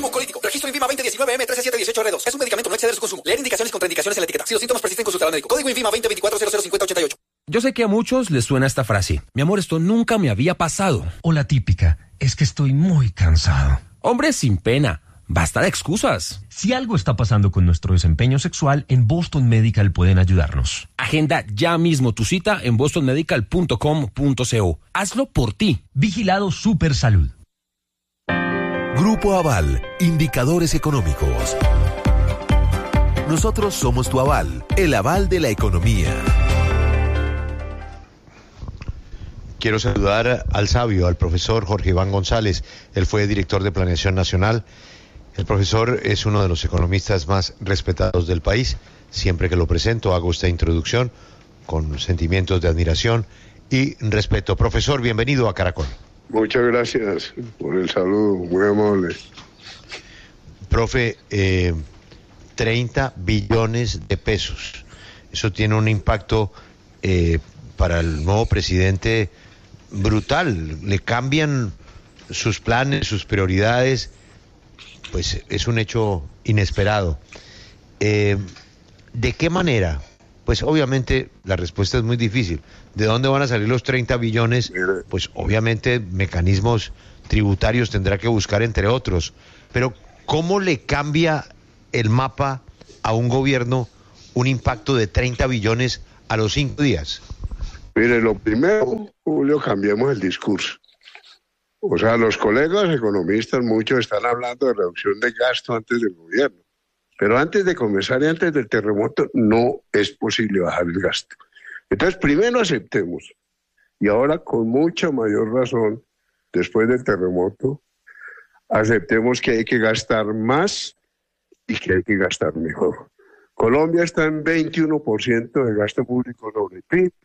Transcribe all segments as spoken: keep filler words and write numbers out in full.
mucolítico. Registro INVIMA veinte diecinueve M trece siete dieciocho R dos. Es un medicamento, no exceder su consumo. Leer indicaciones y contraindicaciones en la etiqueta. Si los síntomas persisten, consultar al médico. Código INVIMA veinte veinticuatro cero cero cincuenta ochenta y ocho. Yo sé que a muchos les suena esta frase. Mi amor, esto nunca me había pasado. O la típica, es que estoy muy cansado. Hombre, sin pena. Basta de excusas. Si algo está pasando con nuestro desempeño sexual, en Boston Medical pueden ayudarnos. Agenda ya mismo tu cita en boston medical punto com punto co. Hazlo por ti. Vigilado Supersalud. Grupo Aval, indicadores económicos. Nosotros somos tu aval, el aval de la economía. Quiero saludar al sabio, al profesor Jorge Iván González. Él fue director de Planeación Nacional. El profesor es uno de los economistas más respetados del país. Siempre que lo presento hago esta introducción con sentimientos de admiración y respeto. Profesor, bienvenido a Caracol. Muchas gracias por el saludo, muy amable. Profe, eh, treinta billones de pesos. Eso tiene un impacto eh, para el nuevo presidente brutal. Le cambian sus planes, sus prioridades. Pues es un hecho inesperado. Eh, ¿De qué manera? Pues obviamente la respuesta es muy difícil. ¿De dónde van a salir los treinta billones? Pues obviamente mecanismos tributarios tendrá que buscar, entre otros. Pero ¿cómo le cambia el mapa a un gobierno un impacto de treinta billones a los cinco días? Mire, lo primero, Julio, cambiemos el discurso. O sea, los colegas economistas, muchos están hablando de reducción de gasto antes del gobierno. Pero antes de comenzar y antes del terremoto, no es posible bajar el gasto. Entonces, primero aceptemos. Y ahora, con mucha mayor razón, después del terremoto, aceptemos que hay que gastar más y que hay que gastar mejor. Colombia está en veintiuno por ciento de gasto público sobre P I B.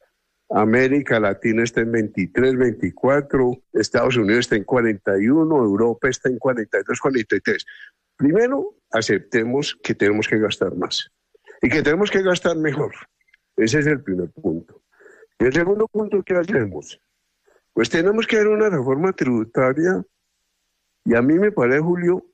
América Latina está en veintitrés, veinticuatro, Estados Unidos está en cuarenta y uno, Europa está en cuarenta y dos, cuarenta y tres. Primero, aceptemos que tenemos que gastar más y que tenemos que gastar mejor. Ese es el primer punto. Y el segundo punto, ¿qué hacemos? Pues tenemos que hacer una reforma tributaria y a mí me parece, Julio,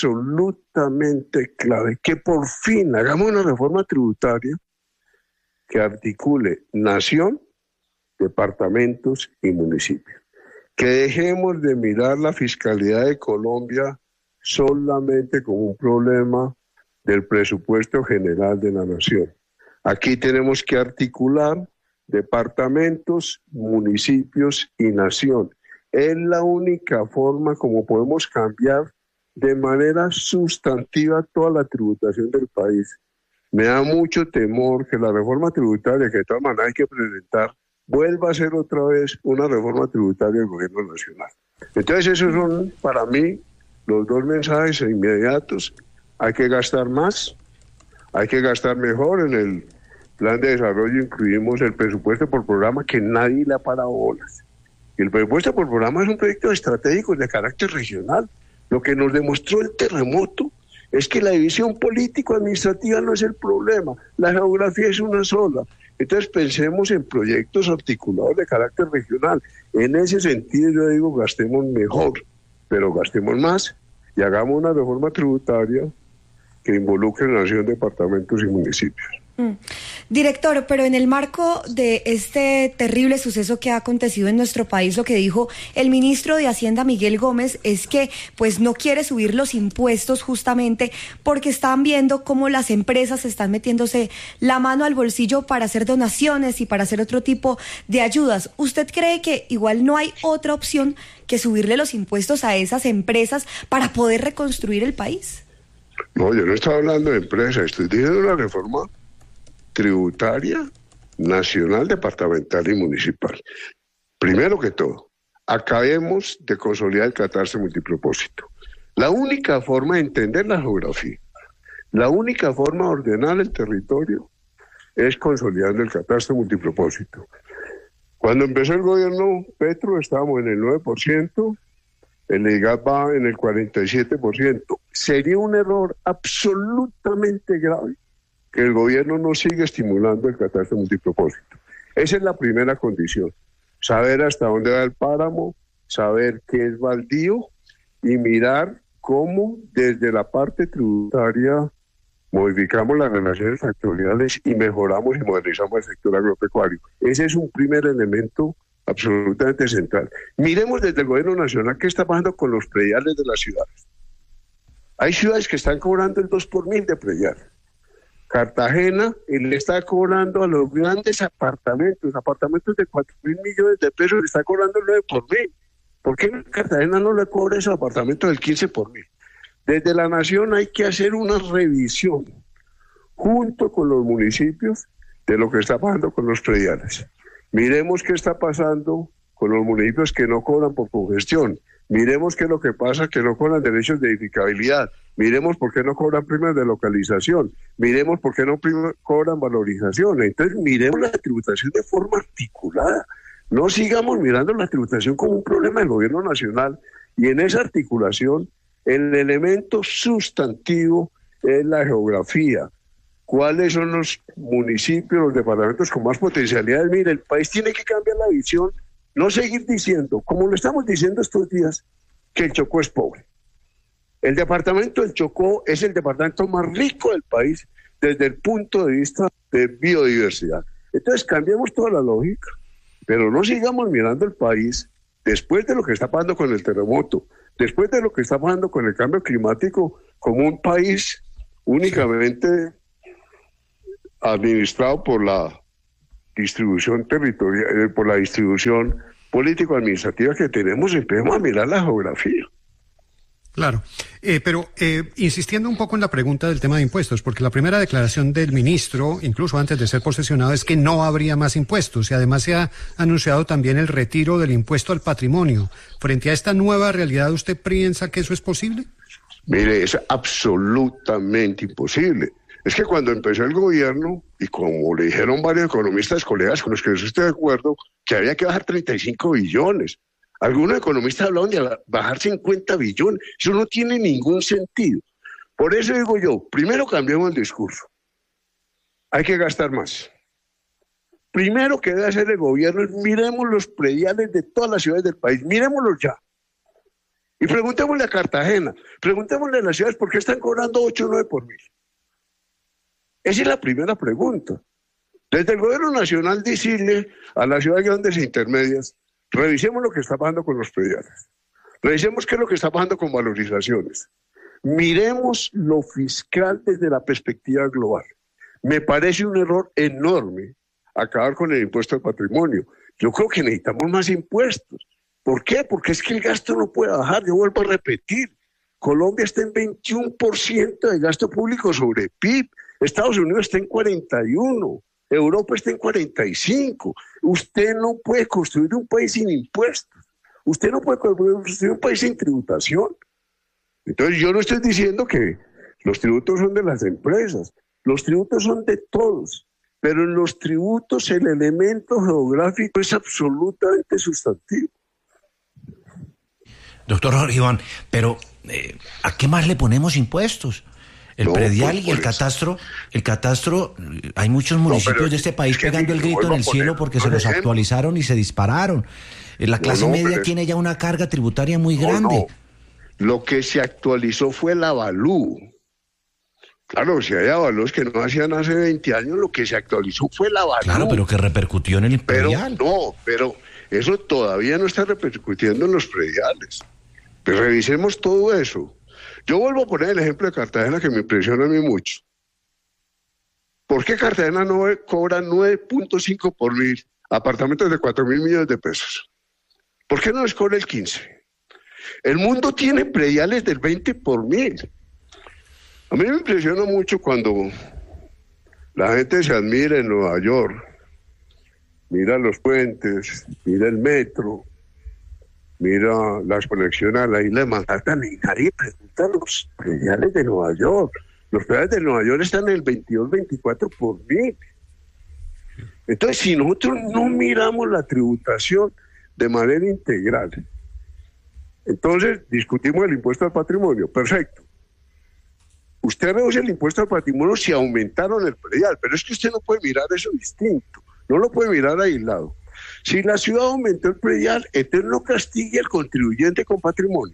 absolutamente clave que por fin hagamos una reforma tributaria que articule nación, departamentos y municipios. Que dejemos de mirar la fiscalidad de Colombia solamente como un problema del presupuesto general de la nación. Aquí tenemos que articular departamentos, municipios y nación. Es la única forma como podemos cambiar de manera sustantiva toda la tributación del país. Me da mucho temor que la reforma tributaria que de todas maneras hay que presentar vuelva a ser otra vez una reforma tributaria del gobierno nacional. Entonces esos son para mí los dos mensajes inmediatos. Hay que gastar más, hay que gastar mejor. En el plan de desarrollo incluimos el presupuesto por programa que nadie le ha parado bolas. El presupuesto por programa es un proyecto estratégico de carácter regional. Lo que nos demostró el terremoto es que la división político-administrativa no es el problema, la geografía es una sola. Entonces pensemos en proyectos articulados de carácter regional. En ese sentido yo digo, gastemos mejor, pero gastemos más y hagamos una reforma tributaria que involucre nación, departamentos y municipios. Mm. Director, pero en el marco de este terrible suceso que ha acontecido en nuestro país, lo que dijo el ministro de Hacienda, Miguel Gómez, es que pues no quiere subir los impuestos justamente porque están viendo cómo las empresas están metiéndose la mano al bolsillo para hacer donaciones y para hacer otro tipo de ayudas. ¿Usted cree que igual no hay otra opción que subirle los impuestos a esas empresas para poder reconstruir el país? No, yo no estaba hablando de empresas, estoy diciendo una reforma tributaria, nacional, departamental y municipal. Primero que todo, acabemos de consolidar el catastro multipropósito. La única forma de entender la geografía, la única forma de ordenar el territorio es consolidando el catastro multipropósito. Cuando empezó el gobierno Petro estábamos en el nueve por ciento, el I G A P va en el cuarenta y siete por ciento. Sería un error absolutamente grave que el gobierno no siga estimulando el catastro multipropósito. Esa es la primera condición. Saber hasta dónde va el páramo, saber qué es baldío y mirar cómo desde la parte tributaria modificamos las relaciones sectoriales y mejoramos y modernizamos el sector agropecuario. Ese es un primer elemento absolutamente central. Miremos desde el gobierno nacional qué está pasando con los prediales de las ciudades. Hay ciudades que están cobrando el dos por mil de predial. Cartagena le está cobrando a los grandes apartamentos, apartamentos de cuatro mil millones de pesos, le está cobrando el nueve por mil. ¿Por qué Cartagena no le cobra esos apartamentos del quince por mil? Desde la nación hay que hacer una revisión junto con los municipios de lo que está pasando con los prediales. Miremos qué está pasando con los municipios que no cobran por congestión. Miremos qué es lo que pasa, que no cobran derechos de edificabilidad. Miremos por qué no cobran primas de localización. Miremos por qué no prima, cobran valorización. Entonces, miremos la tributación de forma articulada. No sigamos mirando la tributación como un problema del gobierno nacional. Y en esa articulación, el elemento sustantivo es la geografía. ¿Cuáles son los municipios, los departamentos con más potencialidades? Mire, el país tiene que cambiar la visión. No seguir diciendo, como lo estamos diciendo estos días, que el Chocó es pobre. El departamento del Chocó es el departamento más rico del país desde el punto de vista de biodiversidad. Entonces cambiemos toda la lógica, pero no sigamos mirando el país después de lo que está pasando con el terremoto, después de lo que está pasando con el cambio climático, como un país únicamente administrado por la distribución territorial, por la distribución político-administrativa que tenemos. Empecemos a mirar la geografía. Claro, eh, pero eh, insistiendo un poco en la pregunta del tema de impuestos, porque la primera declaración del ministro, incluso antes de ser posesionado, es que no habría más impuestos, y además se ha anunciado también el retiro del impuesto al patrimonio. Frente a esta nueva realidad, ¿usted piensa que eso es posible? Mire, es absolutamente imposible. Es que cuando empezó el gobierno, y como le dijeron varios economistas, colegas con los que yo estoy de acuerdo, que había que bajar treinta y cinco billones. Algunos economistas hablaban de bajar cincuenta billones. Eso no tiene ningún sentido. Por eso digo yo, primero cambiemos el discurso. Hay que gastar más. Primero que debe hacer el gobierno es miremos los prediales de todas las ciudades del país, miremoslos ya. Y preguntémosle a Cartagena, preguntémosle a las ciudades por qué están cobrando ocho o nueve por mil. Esa es la primera pregunta. Desde el gobierno nacional decirle a las ciudades grandes e intermedias, revisemos lo que está pasando con los prediales. Revisemos qué es lo que está pasando con valorizaciones. Miremos lo fiscal desde la perspectiva global. Me parece un error enorme acabar con el impuesto al patrimonio. Yo creo que necesitamos más impuestos. ¿Por qué? Porque es que el gasto no puede bajar. Yo vuelvo a repetir. Colombia está en veintiuno por ciento de gasto público sobre P I B. Estados Unidos está en cuarenta y uno, Europa está en cuarenta y cinco. Usted no puede construir un país sin impuestos. Usted no puede construir un país sin tributación. Entonces yo no estoy diciendo que los tributos son de las empresas. Los tributos son de todos. Pero en los tributos el elemento geográfico es absolutamente sustantivo. Doctor Jorge Iván, pero eh, ¿a qué más le ponemos impuestos? El no, predial y el catastro, el catastro, hay muchos municipios no, de este país es que pegando el grito en el cielo porque se los ejemplo. actualizaron y se dispararon. La clase no, no, media tiene ya una carga tributaria muy no, grande. No. Lo que se actualizó fue el avalú. Claro, si hay avalúos que no hacían hace veinte años, lo que se actualizó fue el avalú. Claro, pero que repercutió en el predial. Pero no, pero eso todavía no está repercutiendo en los prediales. Pues revisemos todo eso. Yo vuelvo a poner el ejemplo de Cartagena que me impresiona a mí mucho. ¿Por qué Cartagena no cobra nueve punto cinco por mil apartamentos de cuatro mil millones de pesos? ¿Por qué no les cobra el quince? El mundo tiene prediales del veinte por mil. A mí me impresiona mucho cuando la gente se admira en Nueva York, mira los puentes, mira el metro, mira las conexiones a la isla de Manhattan y nadie pregunta los prediales de Nueva York. Los prediales de Nueva York están en el veintidós, veinticuatro por mil. Entonces, si nosotros no miramos la tributación de manera integral, entonces discutimos el impuesto al patrimonio. Perfecto. Usted reduce el impuesto al patrimonio si aumentaron el predial, pero es que usted no puede mirar eso distinto, no lo puede mirar aislado. Si la ciudad aumentó el predial, entonces no castigue al contribuyente con patrimonio.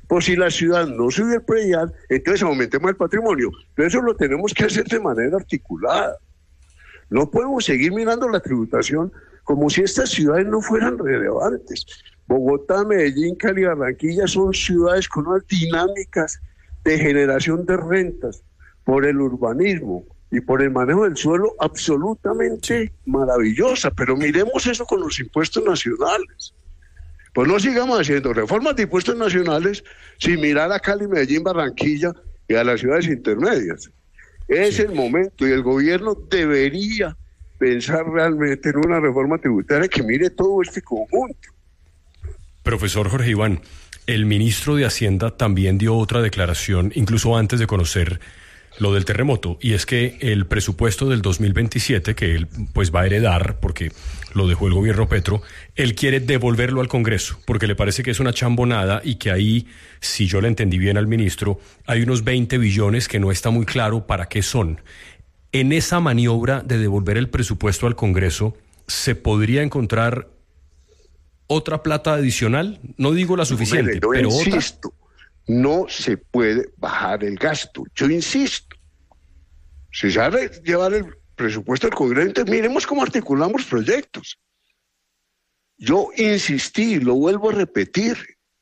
Pues si la ciudad no sube el predial, entonces aumentemos el patrimonio. Pero eso lo tenemos que hacer de manera articulada. No podemos seguir mirando la tributación como si estas ciudades no fueran relevantes. Bogotá, Medellín, Cali, Barranquilla son ciudades con unas dinámicas de generación de rentas por el urbanismo y por el manejo del suelo absolutamente maravillosa. Pero miremos eso con los impuestos nacionales. Pues no sigamos haciendo reformas de impuestos nacionales sin mirar a Cali, Medellín, Barranquilla y a las ciudades intermedias. Es sí. el momento y el gobierno debería pensar realmente en una reforma tributaria que mire todo este conjunto. Profesor Jorge Iván, el ministro de Hacienda también dio otra declaración, incluso antes de conocer lo del terremoto, y es que el presupuesto del dos mil veintisiete, que él pues va a heredar porque lo dejó el gobierno Petro, él quiere devolverlo al Congreso, porque le parece que es una chambonada y que ahí, si yo le entendí bien al ministro, hay unos veinte billones que no está muy claro para qué son. En esa maniobra de devolver el presupuesto al Congreso, ¿se podría encontrar otra plata adicional? No digo la suficiente, Mire, yo pero insisto, otra. No se puede bajar el gasto. Yo insisto. Si se va a llevar el presupuesto al Congreso, entonces miremos cómo articulamos proyectos. Yo insistí, lo vuelvo a repetir.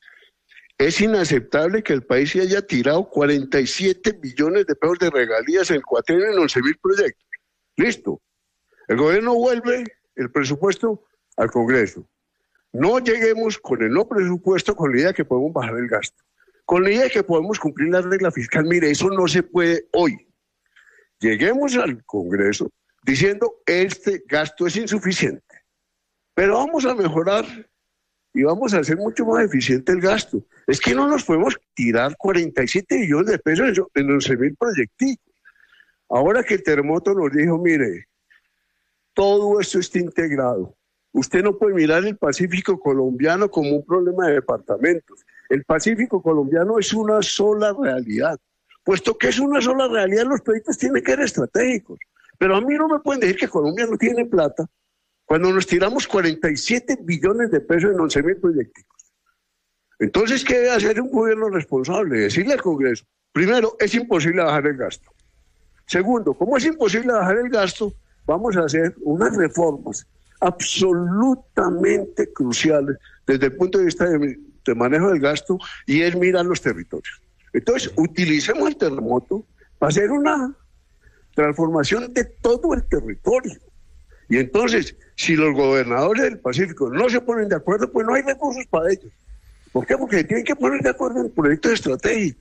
Es inaceptable que el país se haya tirado cuarenta y siete billones de pesos de regalías en el cuatrienio en once mil proyectos. Listo. El gobierno vuelve el presupuesto al Congreso. No lleguemos con el no presupuesto con la idea que podemos bajar el gasto. Con la idea de que podemos cumplir la regla fiscal. Mire, eso no se puede hoy. Lleguemos al Congreso diciendo este gasto es insuficiente, pero vamos a mejorar y vamos a hacer mucho más eficiente el gasto. Es que no nos podemos tirar cuarenta y siete billones de pesos en once mil proyecticos. Ahora que el terremoto nos dijo, mire, todo esto está integrado. Usted no puede mirar el Pacífico colombiano como un problema de departamentos. El Pacífico colombiano es una sola realidad. Puesto que es una sola realidad, los proyectos tienen que ser estratégicos. Pero a mí no me pueden decir que Colombia no tiene plata cuando nos tiramos cuarenta y siete billones de pesos en once mil proyecticos. Entonces, ¿qué debe hacer un gobierno responsable? Decirle al Congreso, primero, es imposible bajar el gasto. Segundo, como es imposible bajar el gasto, vamos a hacer unas reformas absolutamente cruciales desde el punto de vista de, de manejo del gasto, y es mirar los territorios. Entonces, utilicemos el terremoto para hacer una transformación de todo el territorio. Y entonces, si los gobernadores del Pacífico no se ponen de acuerdo, pues no hay recursos para ellos. ¿Por qué? Porque tienen que poner de acuerdo en proyectos estratégicos.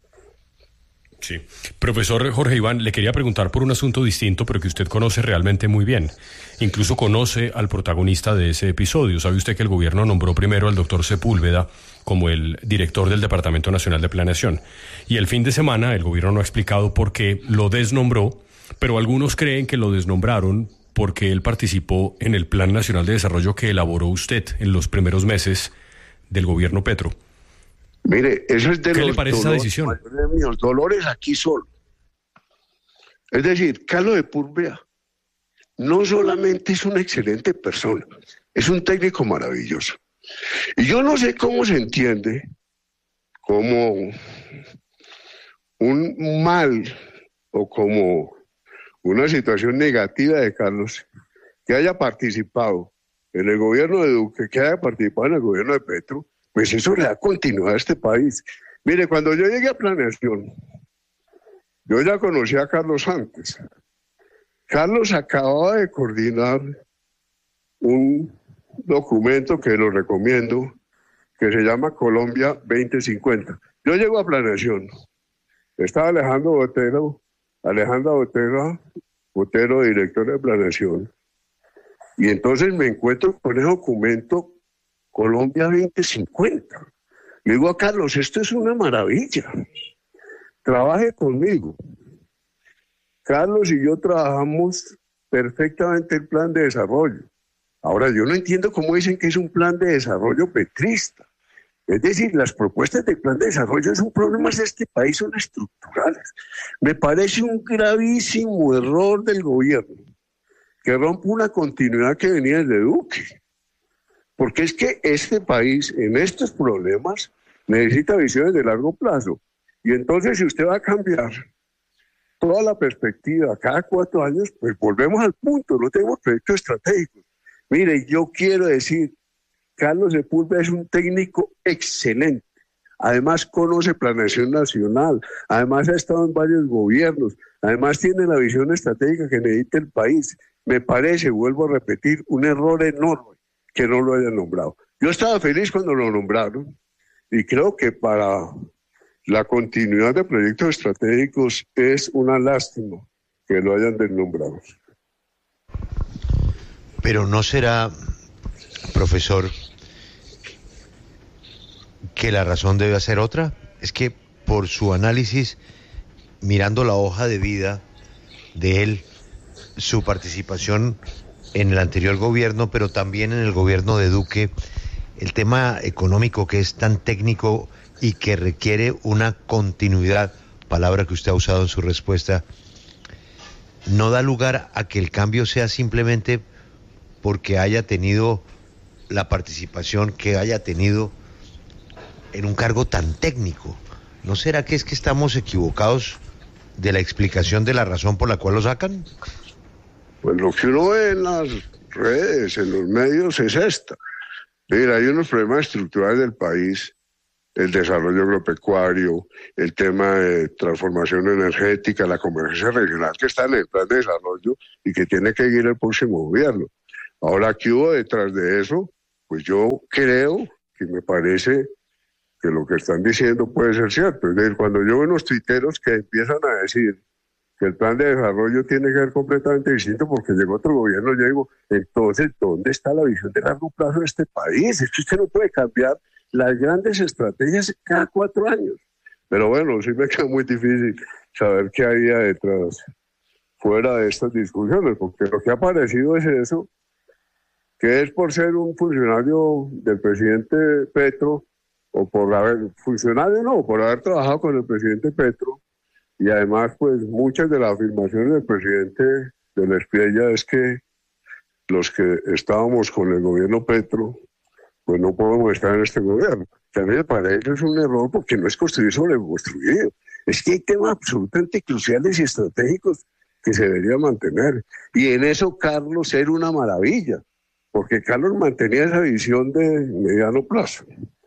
Sí. Profesor Jorge Iván, le quería preguntar por un asunto distinto, pero que usted conoce realmente muy bien. Incluso conoce al protagonista de ese episodio. ¿Sabe usted que el gobierno nombró primero al doctor Sepúlveda como el director del Departamento Nacional de Planeación? Y el fin de semana el gobierno no ha explicado por qué lo desnombró, pero algunos creen que lo desnombraron porque él participó en el Plan Nacional de Desarrollo que elaboró usted en los primeros meses del gobierno Petro. Mire, eso es de ¿Qué los le parece esa dolores, decisión? Míos, dolores aquí solo. Es decir, Carlos Sepúlveda no solamente es una excelente persona, es un técnico maravilloso. Y yo no sé cómo se entiende como un mal o como una situación negativa de Carlos que haya participado en el gobierno de Duque, que haya participado en el gobierno de Petro. Pues eso le da continuidad a este país. Mire, cuando yo llegué a Planeación, yo ya conocí a Carlos antes. Carlos acababa de coordinar un documento que lo recomiendo, que se llama Colombia veinte cincuenta. Yo llego a Planeación. Estaba Alejandro Botero, Alejandra Botero, Botero, director de Planeación. Y entonces me encuentro con ese documento Colombia veinte cincuenta. Le digo a Carlos, esto es una maravilla. Trabaje conmigo. Carlos y yo trabajamos perfectamente el plan de desarrollo. Ahora, yo no entiendo cómo dicen que es un plan de desarrollo petrista. Es decir, las propuestas del plan de desarrollo son problemas de este país, son estructurales. Me parece un gravísimo error del gobierno que rompe una continuidad que venía desde Duque. Porque es que este país, en estos problemas, necesita visiones de largo plazo. Y entonces si usted va a cambiar toda la perspectiva cada cuatro años, pues volvemos al punto, no tenemos proyectos estratégicos. Mire, yo quiero decir, Carlos Sepúlveda es un técnico excelente, además conoce planeación nacional, además ha estado en varios gobiernos, además tiene la visión estratégica que necesita el país. Me parece, vuelvo a repetir, un error enorme que no lo hayan nombrado. Yo estaba feliz cuando lo nombraron y creo que para la continuidad de proyectos estratégicos es una lástima que lo hayan desnombrado. Pero no será, profesor, que la razón debe ser otra. Es que por su análisis, mirando la hoja de vida de él, su participación en el anterior gobierno, pero también en el gobierno de Duque, el tema económico que es tan técnico y que requiere una continuidad, palabra que usted ha usado en su respuesta, no da lugar a que el cambio sea simplemente porque haya tenido la participación que haya tenido en un cargo tan técnico. ¿No será que es que estamos equivocados de la explicación de la razón por la cual lo sacan? Pues lo que uno ve en las redes, en los medios, es esta. Mira, hay unos problemas estructurales del país, el desarrollo agropecuario, el tema de transformación energética, la convergencia regional que está en el plan de desarrollo y que tiene que ir el próximo gobierno. Ahora, ¿qué hubo detrás de eso? Pues yo creo que me parece que lo que están diciendo puede ser cierto. Es decir, cuando yo veo unos tuiteros que empiezan a decir que el plan de desarrollo tiene que ser completamente distinto porque llegó otro gobierno, yo digo, entonces, ¿dónde está la visión de largo plazo de este país? Es que usted no puede cambiar las grandes estrategias cada cuatro años. Pero bueno, sí me queda muy difícil saber qué había detrás, fuera de estas discusiones, porque lo que ha aparecido es eso, que es por ser un funcionario del presidente Petro, o por haber, funcionario no, por haber trabajado con el presidente Petro, y además pues muchas de las afirmaciones del presidente de la Espriella es que los que estábamos con el gobierno Petro, pues no podemos estar en este gobierno. También me parece que es un error porque no es construir sobre lo construido. Es que hay temas absolutamente cruciales y estratégicos que se deberían mantener. Y en eso Carlos era una maravilla, porque Carlos mantenía esa visión de mediano plazo.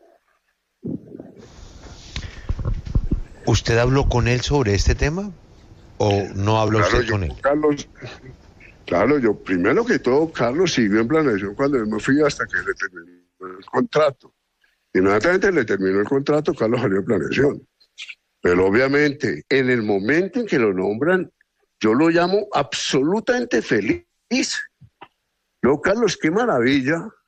¿Usted habló con él sobre este tema o no habló claro, usted yo, con él? Carlos, claro, yo primero que todo, Carlos siguió en planeación cuando yo me fui hasta que le terminó el contrato. Inmediatamente le terminó el contrato, Carlos salió en planeación. Pero obviamente, en el momento en que lo nombran, yo lo llamo absolutamente feliz. No, Carlos, qué maravilla